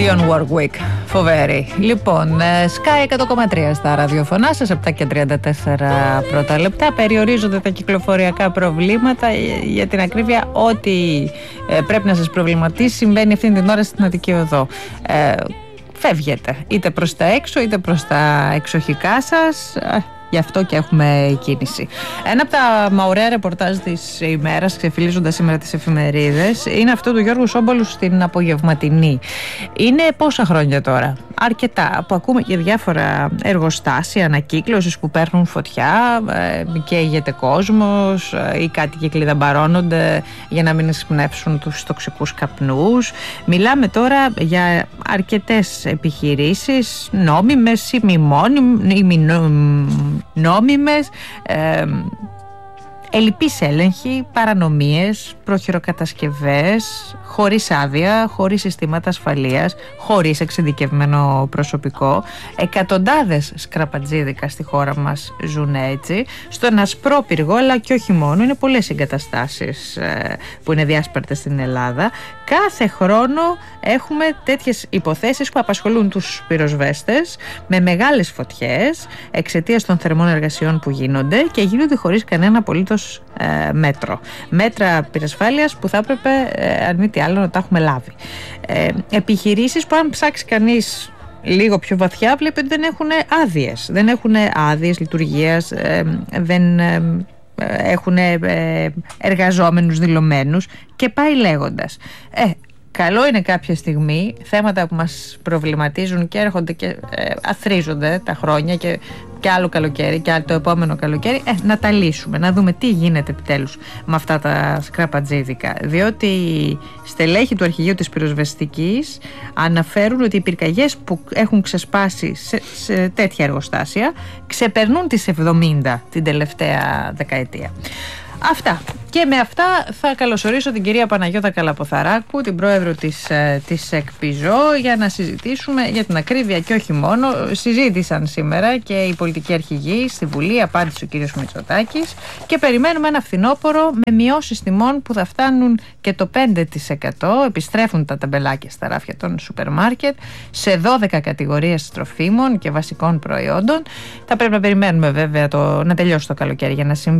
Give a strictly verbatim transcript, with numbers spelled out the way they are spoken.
Dionne Warwick. Φοβερή. Λοιπόν, Sky εκατό κόμμα τρία στα ραδιοφωνά σας, επτά και τριάντα τέσσερα πρώτα λεπτά. Περιορίζονται τα κυκλοφοριακά προβλήματα. Για την ακρίβεια, ό,τι ε, πρέπει να σας προβληματίσει συμβαίνει αυτήν την ώρα στην Αττική Οδό. Ε, φεύγετε είτε προς τα έξω είτε προς τα εξοχικά σας. Γι' αυτό και έχουμε κίνηση. Ένα από τα ωραία ρεπορτάζ της ημέρας, ξεφυλίζοντας σήμερα τις εφημερίδες, είναι αυτό του Γιώργου Σόμπολου στην απογευματινή. Είναι πόσα χρόνια τώρα? Αρκετά, που ακούμε και διάφορα εργοστάσια ανακύκλωσης που παίρνουν φωτιά, καίγεται κόσμος, οι κάτοικοι κλειδαμπαρώνονται για να μην εισπνεύσουν τους τοξικούς καπνούς. Μιλάμε τώρα για αρκετές επιχειρήσεις, νόμιμες ή μη νόμιμες, ε, ελλειπείς έλεγχοι, παρανομίες, προχειροκατασκευές, χωρίς άδεια, χωρίς συστήματα ασφαλείας, χωρίς εξειδικευμένο προσωπικό. Εκατοντάδες σκραπατζίδικα στη χώρα μας ζουν έτσι, στον ασπρό πυργό, αλλά και όχι μόνο. Είναι πολλές εγκαταστάσεις ε, που είναι διάσπαρτες στην Ελλάδα. Κάθε χρόνο έχουμε τέτοιες υποθέσεις που απασχολούν τους πυροσβέστες με μεγάλες φωτιές εξαιτίας των θερμών εργασιών που γίνονται και γίνονται χωρίς κανένα απολύτως ε, μέτρο. Μέτρα πυρασφάλειας που θα έπρεπε, ε, αν μη τι άλλο, να τα έχουμε λάβει. Ε, επιχειρήσεις που, αν ψάξει κανείς λίγο πιο βαθιά, βλέπει ότι δεν έχουν άδειες. Δεν έχουν άδειες λειτουργίας, ε, δεν ε, έχουν ε, εργαζόμενους δηλωμένους και πάει λέγοντας. Ε, Καλό είναι κάποια στιγμή θέματα που μας προβληματίζουν και έρχονται και ε, αθροίζονται τα χρόνια και, και άλλο καλοκαίρι και άλλο το επόμενο καλοκαίρι, ε, να τα λύσουμε, να δούμε τι γίνεται επιτέλους με αυτά τα σκραπατζίδικα. Διότι στελέχη του αρχηγείου της πυροσβεστικής αναφέρουν ότι οι πυρκαγιές που έχουν ξεσπάσει σε, σε τέτοια εργοστάσια ξεπερνούν τις εβδομήντα την τελευταία δεκαετία. Αυτά. Και με αυτά θα καλωσορίσω την κυρία Παναγιώτα Καλαποθαράκου, την πρόεδρο της, της ΕΚΠΙΖΟ, για να συζητήσουμε για την ακρίβεια και όχι μόνο. Συζήτησαν σήμερα και οι πολιτικοί αρχηγοί στη Βουλή, απάντησε ο κύριος Μητσοτάκης, και περιμένουμε ένα φθινόπωρο με μειώσεις τιμών που θα φτάνουν και το πέντε τοις εκατό. Επιστρέφουν τα ταμπελάκια στα ράφια των σούπερ μάρκετ σε δώδεκα κατηγορίες τροφίμων και βασικών προϊόντων. Θα πρέπει να περιμένουμε βέβαια το, να τελειώσει το καλοκαίρι για να συμβεί